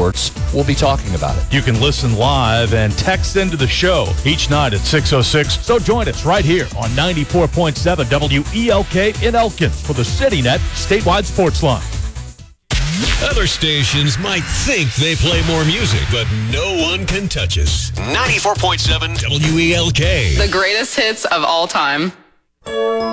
sports, we'll be talking about it. You can listen live and text into the show each night at 6:06. So join us right here on 94.7 WELK in Elkins for the CityNet Statewide Sports Line. Other stations might think they play more music, but no one can touch us. 94.7 WELK. The greatest hits of all time.